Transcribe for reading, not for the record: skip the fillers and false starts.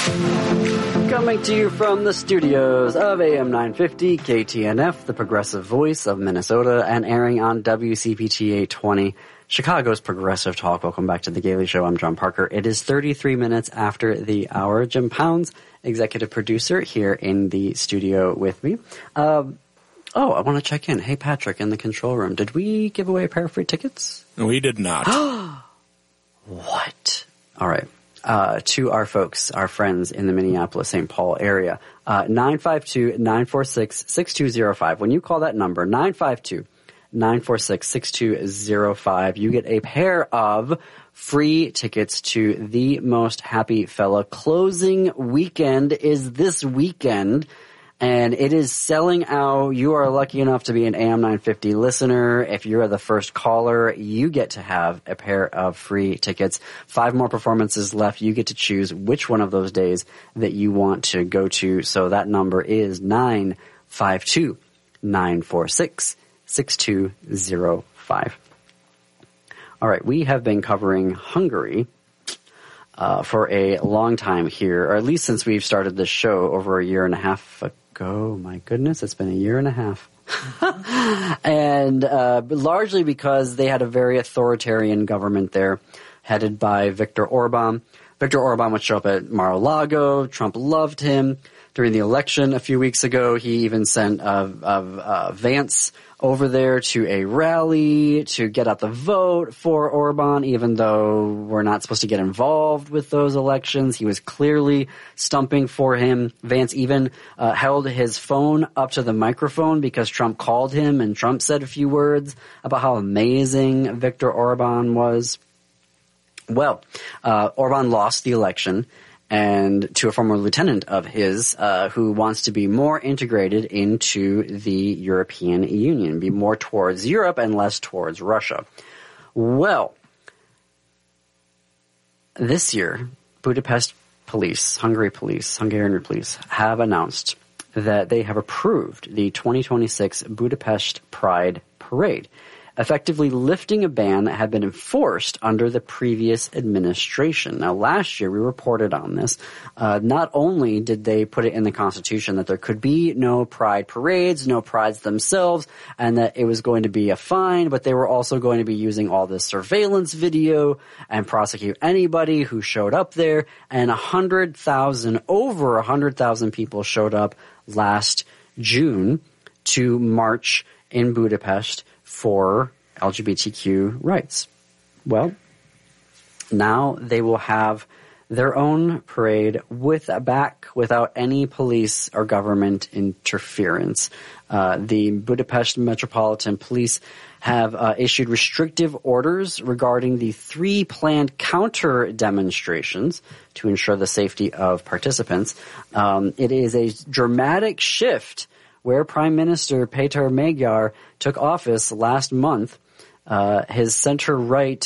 Coming to you from the studios of AM 950 KTNF, the progressive voice of Minnesota, and airing on WCPT 820, Chicago's progressive talk. Welcome back to The Gailey Show. I'm John Parker. It is 33 minutes after the hour. Jim Pounds, executive producer, here in the studio with me. I want to check in. Hey, Patrick, in the control room, did we give away a pair of free tickets? We did not. What? All right. To our folks, our friends in the Minneapolis-St. Paul area, 952-946-6205. When you call that number, 952-946-6205, you get a pair of free tickets to The Most Happy Fella. Closing weekend is this weekend, and it is selling out. You are lucky enough to be an AM 950 listener. If you're the first caller, you get to have a pair of free tickets. 5 more performances left. You get to choose which one of those days that you want to go to. So that number is 952-946-6205. All right, we have been covering Hungary for a long time here, or at least since we've started this show over a year and a half ago. My goodness, it's been a year and a half. And largely because they had a very authoritarian government there, headed by Viktor Orban. Viktor Orban would show up at Mar-a-Lago. Trump loved him. During the election a few weeks ago, he even sent Vance over there to a rally to get out the vote for Orban, even though we're not supposed to get involved with those elections. He was clearly stumping for him. Vance even held his phone up to the microphone because Trump called him, and Trump said a few words about how amazing Viktor Orban was. Well, Orban lost the election, and to a former lieutenant of his who wants to be more integrated into the European Union, be more towards Europe and less towards Russia. Well, this year, Budapest police, Hungarian police, have announced that they have approved the 2026 Budapest Pride Parade, effectively lifting a ban that had been enforced under the previous administration. Now, last year we reported on this. Not only did they put it in the Constitution that there could be no pride parades, no prides themselves, and that it was going to be a fine, but they were also going to be using all this surveillance video and prosecute anybody who showed up there. And over 100,000 people showed up last June to march in Budapest for LGBTQ rights. Well, now they will have their own parade without any police or government interference. The Budapest Metropolitan Police have issued restrictive orders regarding the 3 planned counter demonstrations to ensure the safety of participants. It is a dramatic shift where Prime Minister Péter Magyar took office last month. His center-right